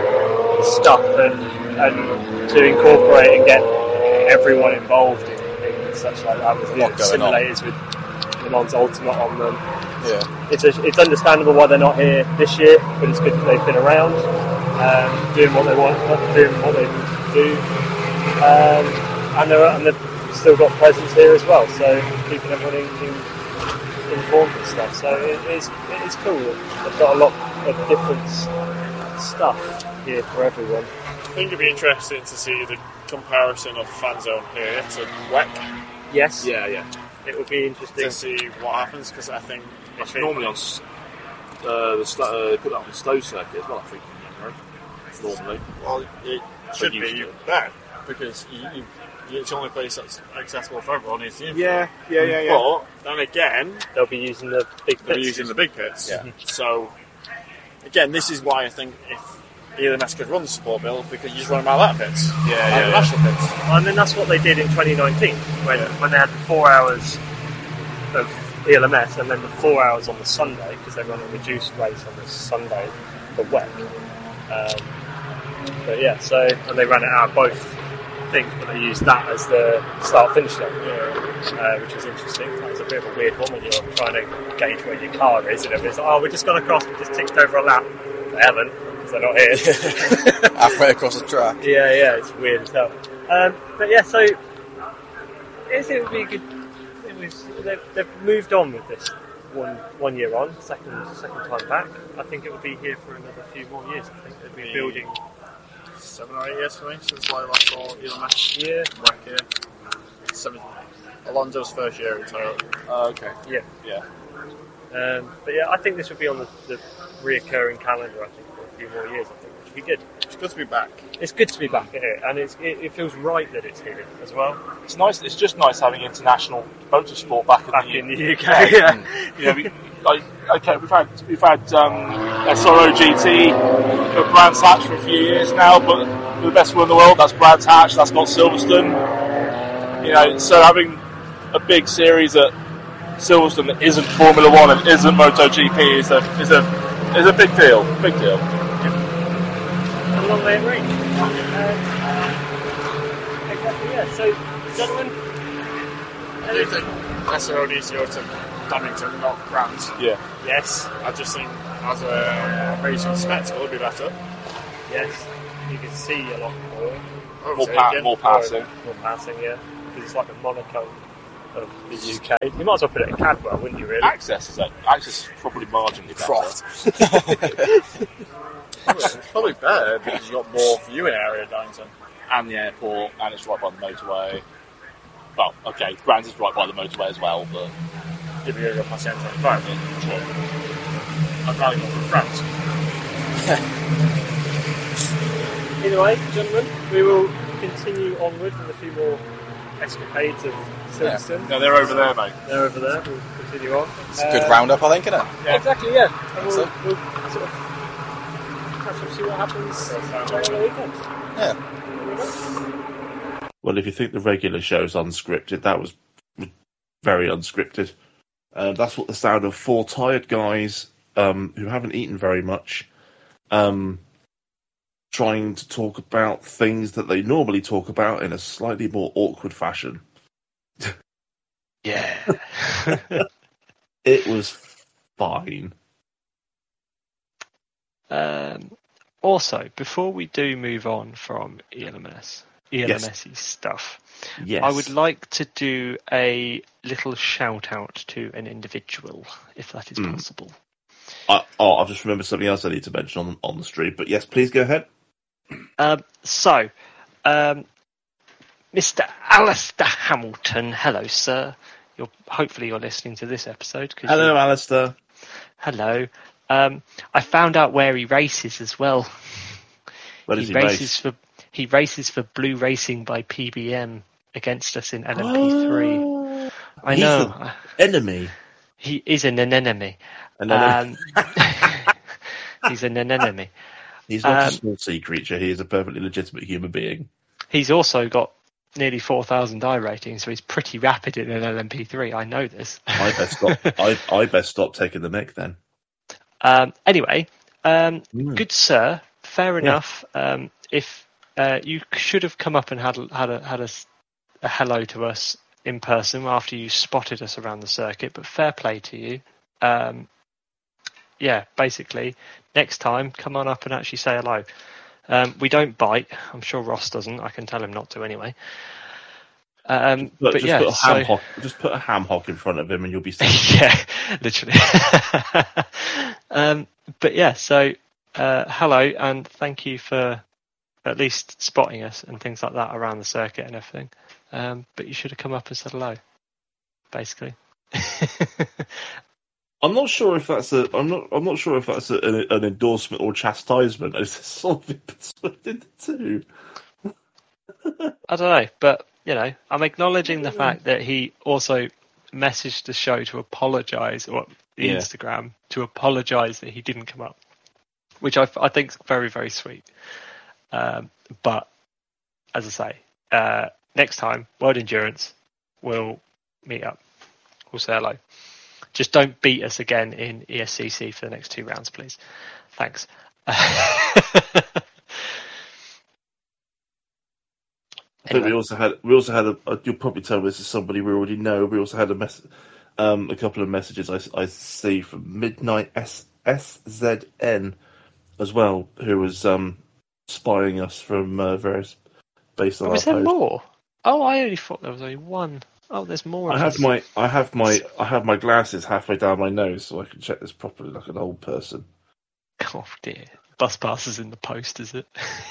stuff and and to incorporate and get everyone involved in things such like that. With A lot going on. simulators with Le Mans Ultimate on them. Yeah. It's a, it's understandable why they're not here this year, but it's good that they've been around, um, doing what they want, doing what they do, um, and they're and they've still got presence here as well. So keeping everyone in, in, informed and stuff. So it is it is cool. They've got a lot of different s- stuff here for everyone. I think it'd be interesting to see the comparison of the fan zone here to W E C. Yes, Yeah, yeah. it would be interesting. To see what happens, because I think if it, Normally on s- uh, the st- uh, they put that on the Stowe circuit as well, I think. Right? Normally. well, it should used be to. better because you, you, it's the only place that's accessible for everyone. Is the Yeah, yeah, yeah, yeah. But then again, They'll be using the big they'll be pits. using the big pits. Yeah. So again, this is why I think if E L M S could run the support bill, because you just run them out of that pits, Yeah, out yeah, of the yeah. national pits. And then that's what they did in twenty nineteen when, Yeah. when they had the four hours of E L M S and then the four hours on the Sunday, because they run a reduced race on the Sunday for W E C. Um, but yeah, so and they ran it out of both things, but they used that as the start-finish line, uh, which was interesting. That was a bit of a weird one when you're trying to gauge where your car is, and everybody's like, "Oh, we've just gone across, we just ticked over a lap." They haven't, because they're not here. Halfway across the track. Yeah, yeah, it's weird as hell. Um, but yeah, so it's, it would be good. It was they've, they've moved on with this one one year on, second second time back. I think it will be here for another few more years. I think they've been Yeah. building. Seven or eight years for me since I last saw E L M S Yeah, work here. Seven. Alonso's first year in Toyota. Uh, okay. yeah, Yeah. um, but yeah, I think this would be on the, the reoccurring calendar. I think for a few more years. I think which would be good. It's good to be back. It's good to be back here, and it's, it, it feels right that it's here as well. It's nice. It's just nice having international motorsport back in Back the U K. in the U K, yeah. You know, we, like, okay, we've had we've had um, S R O G T for Brands Hatch for a few years now, but the best one in the world, that's Brands Hatch, that's got Silverstone. You know, so having a big series at Silverstone that isn't Formula One and isn't MotoGP is a is a is a big deal. Big deal. A long way in range. Uh, exactly, yeah. So, gentlemen, I do think S R O needs to go to Donington, not Brands. Yeah. yes, I just think as a racing spectacle, it'd be better. Yes, you can see a lot more. More, pa- more passing. More passing, yeah. Because it's like the Monaco of the U K. You might as well put it in Cadwell, wouldn't you, really? Access is that. Access is probably marginally better. Croft. It's probably better because you've got more viewing area at Donington. And the airport, and it's right by the motorway. Well, okay, Grant is right by the motorway as well, but... If you're going to go past the M twenty-five, then sure. I'd rather go through France. Either way, gentlemen, we will continue onward with a few more escapades of Silverstone. No, they're over there, mate. They're over there. We'll continue on. It's a good Um, roundup, I think, isn't it? Yeah. Exactly, yeah. And we'll, So- we'll sort of catch up, see what happens during the weekend. Yeah. Well, if you think the regular show's unscripted, that was very unscripted. Uh, that's what the sound of four tired guys um, who haven't eaten very much, um, trying to talk about things that they normally talk about in a slightly more awkward fashion. Yeah. It was fine. Um, also, before we do move on from E L M S, E L M S stuff, Yes. I would like to do a little shout out to an individual, if that is Mm. possible. I, oh, I've just remembered something else I need to mention on, on the stream, but yes, please go ahead. Um, so, um, Mister Alistair Hamilton, hello, sir. You're hopefully you're listening to this episode. 'Cause Hello, you- Alistair. Hello. Um, I found out where he races as well. Where does he he races race? for he races for Blue Racing by P B M against us in L M P three. I He's know. the enemy. He is an enemy. And then Um, he's an enemy. he's not um, a small sea creature. He is a perfectly legitimate human being. He's also got nearly four thousand I rating, so he's pretty rapid in an L M P three. I know this. I best stop. I, I best stop taking the mic then. Um, anyway, um, Mm. good sir, fair Yeah. enough. Um, if uh, you should have come up and had a- had a had a, s- a hello to us in person after you spotted us around the circuit, but fair play to you. Um, yeah, basically, next time, come on up and actually say hello. Um, we don't bite. I'm sure Ross doesn't. I can tell him not to anyway. Um, Look, but just yeah, put a ham so- hock. Just put a ham hock in front of him, and you'll be. safe. yeah, literally. um, but yeah, so uh, hello and thank you for at least spotting us and things like that around the circuit and everything. Um, but you should have come up and said hello, basically. I'm not sure if that's a. I'm not. I'm not sure if that's a, an, an endorsement or chastisement. It's sort of in between the two. I don't know, but you know, I'm acknowledging the fact that he also messaged the show to apologise, or the Yeah. Instagram to apologise that he didn't come up, which I, I think is very, very sweet. Um, but as I say, uh, next time, World Endurance, we'll meet up. We'll say hello. Just don't beat us again in E S C C for the next two rounds, please. Thanks. I think we also had. We also had. A, you'll probably tell this is somebody we already know. We also had a mess. Um, a couple of messages I, I see from Midnight S S Z N as well, who was um, spying us from uh, various based on Oh, our is there post. more? Oh, I only thought there was only one. Oh, there's more. I of have us. my I have my I have my glasses halfway down my nose, so I can check this properly like an old person. Oh dear. Bus pass is in the post, is it?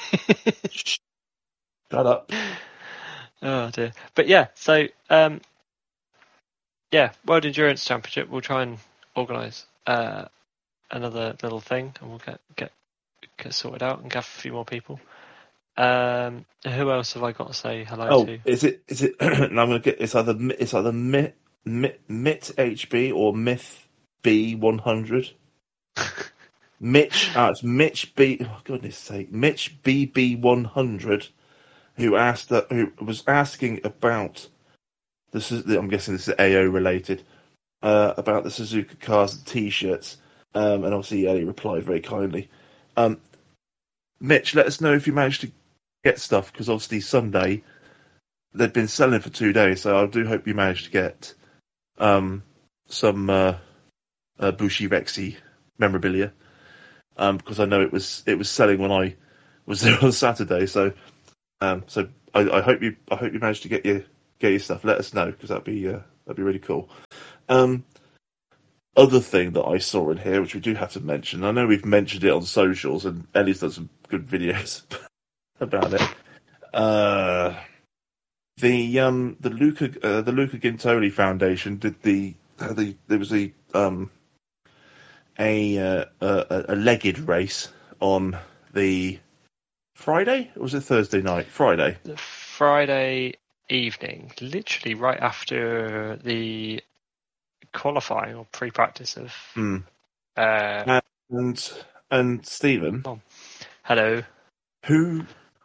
Shut up. Oh dear. But yeah, so um, yeah, World Endurance Championship. We'll try and organise uh, another little thing, and we'll get get get sorted out and gather a few more people. Um, who else have I got to say hello Oh, to? is it is it? and I'm gonna get it's either Mi- it's either Mit Mit, Mit H B or Myth B one hundred. Mitch, uh, it's Mitch B. Oh, goodness sake, Mitch B B one hundred, who asked that who was asking about this is I'm guessing this is A O related uh, about the Suzuka cars and T-shirts, um, and obviously Ellie replied very kindly. Um, Mitch, let us know if you managed to get stuff because obviously Sunday they've been selling for two days, so I do hope you managed to get um, some uh, uh, Bushi Rexy memorabilia, um, because I know it was it was selling when I was there on Saturday. So, um, so I, I hope you I hope you managed to get your get your stuff. Let us know because that'd be uh, that'd be really cool. Um, other thing that I saw in here, which we do have to mention, I know we've mentioned it on socials, and Ellie's done some good videos about it. Uh, the um the Luca uh, the Luca Gintoli Foundation did the uh, the there was a um a uh, a, a legged race on the Friday, or was it Thursday night? Friday. The Friday evening, literally right after the qualifying or pre-practice of. Mm. Uh, and and Stephen, oh, hello. Who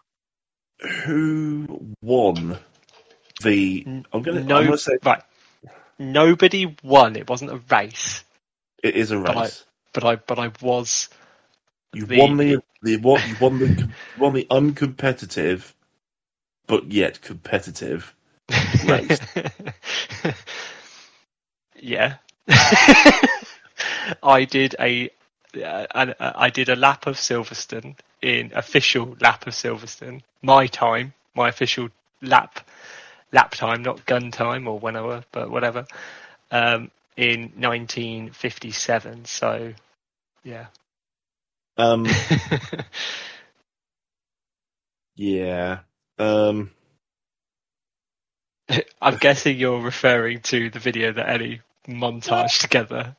who won the? I'm gonna. No, I'm gonna say right. Nobody won. It wasn't a race. It is a But I, race. but I, but I was. You the, won the the what? You won the won the uncompetitive, but yet competitive race. Yeah. I did a, uh, an, uh, I did a lap of Silverstone in official lap of Silverstone. My time, my official lap, lap time, not gun time or whenever, but whatever. Um, in nineteen fifty-seven. So, yeah. Um. yeah. Um. I'm guessing you're referring to the video that Ellie montaged together.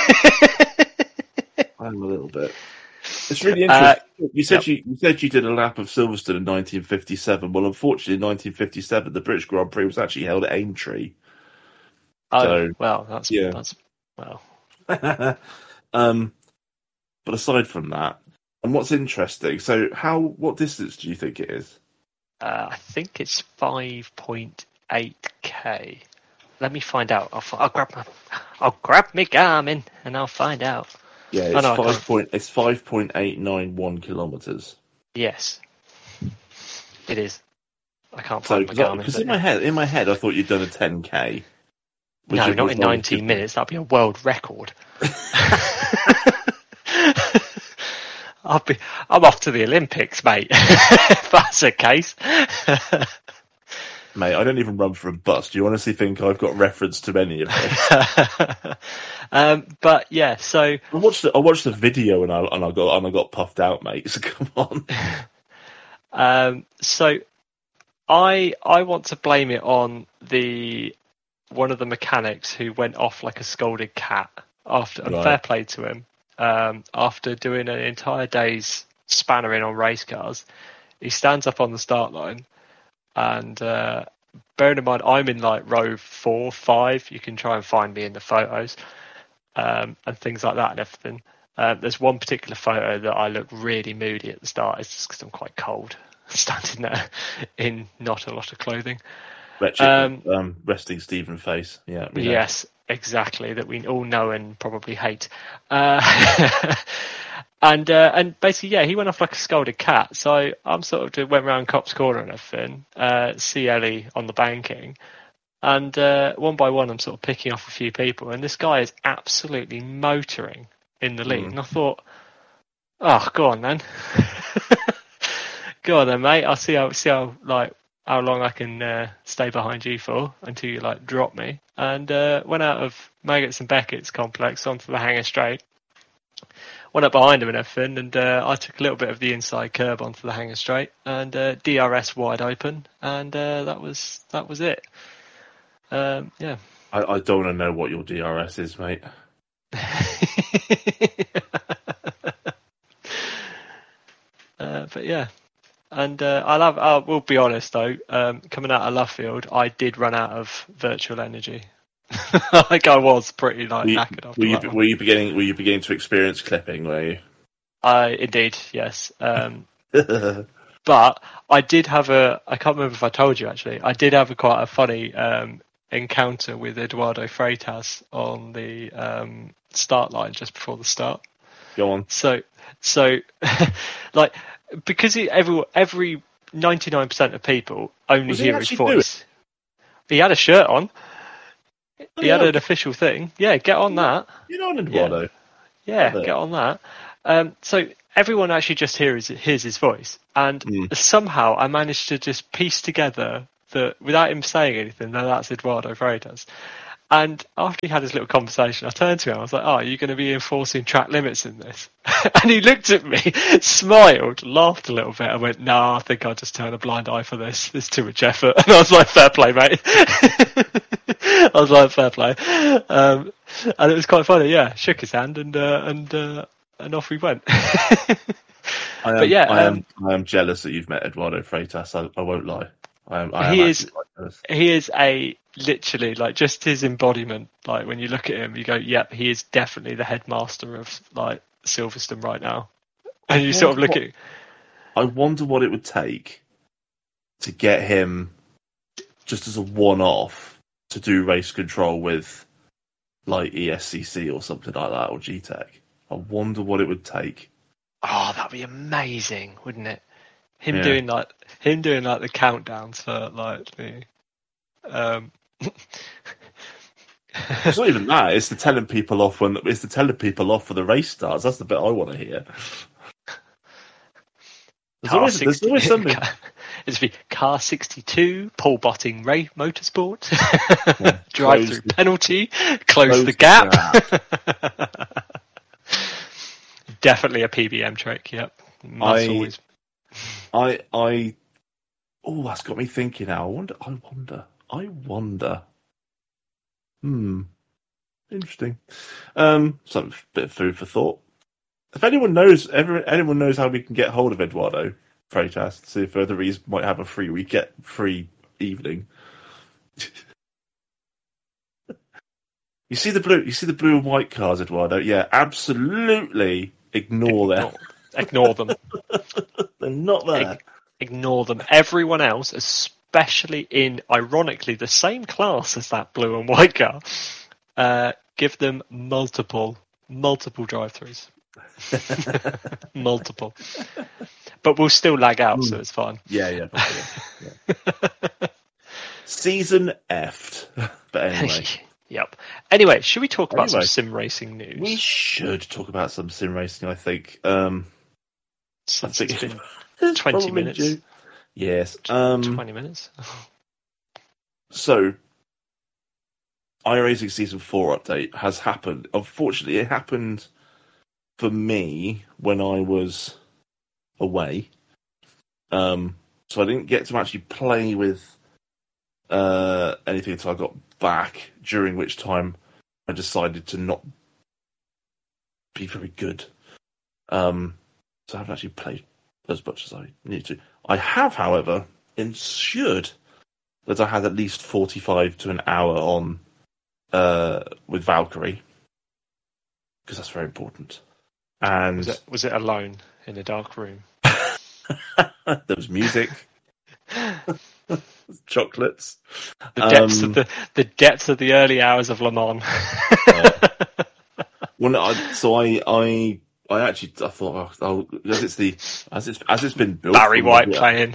I'm a little bit. It's really interesting. Uh, you said yep. you, you said you did a lap of Silverstone in nineteen fifty-seven. Well, unfortunately, in nineteen fifty-seven, the British Grand Prix was actually held at Aintree. Oh, so, well, that's yeah. That's, well. um, but aside from that, and what's interesting, so how what distance do you think it is? Uh, I think it's five point eight k. Let me find out. I'll, I'll grab my, I'll grab my Garmin and I'll find out. Yeah, it's oh, no, five point. It's five point eight nine one kilometers. Yes, it is. I can't find so, my Garmin because in my head, in my head, I thought you'd done a ten k. No, not in nineteen minutes. That'd be a world record. I'll be. I'm off to the Olympics, mate. If that's the case. Mate, I don't even run for a bus. Do you honestly think I've got reference to any of this? um, but yeah, so I watched the, I watched the video and I and I got and I got puffed out, mate. So come on. Um, so I I want to blame it on the one of the mechanics who went off like a scolded cat after. And right. Fair play to him. Um, after doing an entire day's spannering on race cars, he stands up on the start line. And uh, bearing in mind, I'm in like row four, five. You can try and find me in the photos um, and things like that and everything. Uh, there's one particular photo that I look really moody at the start. It's just because I'm quite cold, standing there in not a lot of clothing. Wretched, um, um, resting Stephen face. Yeah. Yes, exactly. That we all know and probably hate. Uh, And uh, and basically, yeah, he went off like a scolded cat. So I'm sort of went around Cops Corner and everything, uh, see Ellie on the banking, and uh, one by one, I'm sort of picking off a few people, and this guy is absolutely motoring in the lead. Mm. And I thought, oh, go on then, go on then, mate. I'll see how see how like how long I can uh, stay behind you for until you like drop me. And uh, went out of Maggots and Beckett's complex onto the Hangar Straight. Went up behind him and everything, and uh, I took a little bit of the inside curb onto the Hangar Straight, and uh, D R S wide open, and uh, that was that was it. Um, yeah. I, I don't want to know what your D R S is, mate. uh, but yeah, and uh, I love. I will be honest though. Um, coming out of Luffield, I did run out of virtual energy. Like I was pretty like were you, knackered after were you, that were you beginning were you beginning to experience clipping, were you? I indeed, yes. Um, but I did have a I can't remember if I told you actually, I did have a quite a funny um, encounter with Eduardo Freitas on the um, start line just before the start. Go on. So so like because he, every every ninety-nine percent of people only hear his voice. He had a shirt on. Oh, he yeah, had an official thing. Yeah, get on that. You know Eduardo. Yeah. Yeah, Are they? get on that. Um, so everyone actually just hears hears his voice, and Mm. somehow I managed to just piece together that without him saying anything, that that's Eduardo Freitas. And after he had his little conversation, I turned to him. I was like, "Oh, are you going to be enforcing track limits in this?" And he looked at me, smiled, laughed a little bit, and went, "No, I think I'll just turn a blind eye for this. There's too much effort." And I was like, "Fair play, mate." I was like, "Fair play," um, and it was quite funny. Yeah, shook his hand and uh, and uh, and off we went. I am, But yeah, I am, um, I am jealous that you've met Eduardo Freitas. I, I won't lie. I am, I am he actually is quite jealous. he is a literally like just his embodiment. Like when you look at him, you go, "Yep, he is definitely the headmaster of like Silverstone right now." And you sort of look What- at, I wonder what it would take to get him, just as a one-off, to do race control with, like, E S C C or something like that, or G TEC. I wonder what it would take. oh, that'd be amazing, wouldn't it? Him Yeah. doing like him doing like the countdowns for like the um. It's not even that. It's the telling people off when it's the telling people off for the race starts. That's the bit I want to hear. There's Car always, there's sixty always something. It'd be car sixty-two, Paul Botting Ray Motorsport, Yeah. drive Close through the- penalty, close, close the the gap. Definitely a P B M trick. Yep, must I- always. I I oh, that's got me thinking now. I wonder. I wonder. I wonder. Hmm. Interesting. Um, some bit of food for thought. If anyone knows, ever anyone knows how we can get hold of Eduardo Freitas, see if whether he might have a free we get free evening. You see the blue. You see the blue and white cars, Eduardo. Yeah, absolutely. Ignore them. Ignore, ignore them. They're not there. Ig- ignore them. Everyone else, especially in ironically the same class as that blue and white car, uh, give them multiple, multiple drive-throughs. Multiple. But we'll still lag out, so it's fine. Yeah, yeah. Probably, yeah. Season F'd. But anyway. Yep. Anyway, should we talk about Anyway. some sim racing news? We should talk about some sim racing, I think. Um, Since I think it's been it's twenty probably minutes. due. Yes. Um, twenty minutes. So, iRacing Season four update has happened. Unfortunately, it happened for me when I was away. Um, so I didn't get to actually play with uh, anything until I got back, during which time I decided to not be very good. Um, so I haven't actually played as much as I need to. I have, however, ensured that I had at least forty-five to an hour on uh, with Valkyrie, because that's very important. And Was it, was it alone in a dark room? there was music, chocolates. The depths Um, of the the depths of the early hours of Le Mans. Well, no, I, so I, I, I actually, I thought, oh, oh, as it's the, as it's, as it's been built, Barry from White the, playing.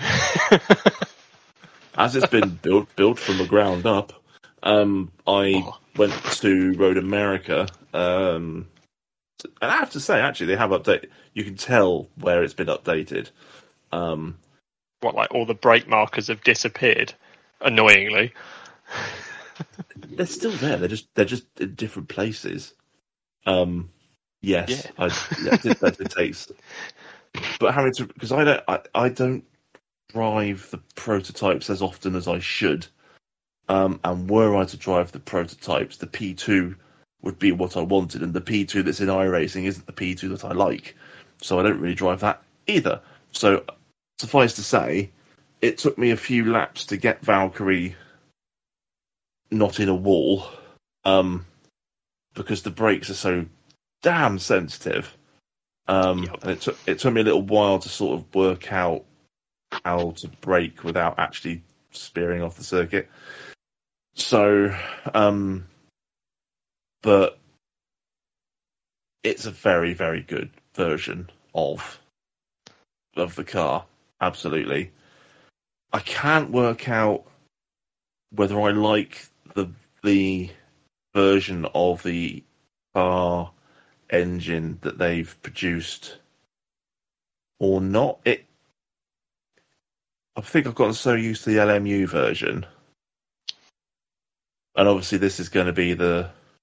as it's been built, built from the ground up. Um, I Oh. went to Road America, um, and I have to say, actually, they have updated. You can tell where it's been updated. Um, What, like all the brake markers have disappeared? Annoyingly. they're still there. They're just, they're just in different places. Um, yes, Yeah. I, yeah, that, that it takes. But having to, because I don't, I, I don't drive the prototypes as often as I should. Um, and were I to drive the prototypes, the P two would be what I wanted, and the P two that's in iRacing isn't the P two that I like. So I don't really drive that either. So suffice to say, it took me a few laps to get Valkyrie not in a wall, um, because the brakes are so damn sensitive. Um, Yep. and it took it took me a little while to sort of work out how to brake without actually spearing off the circuit. So, um, but it's a very, very good version of of the car. Absolutely. I can't work out whether I like the the version of the car engine that they've produced or not. It, I think I've gotten so used to the L M U version, and obviously this is going to be the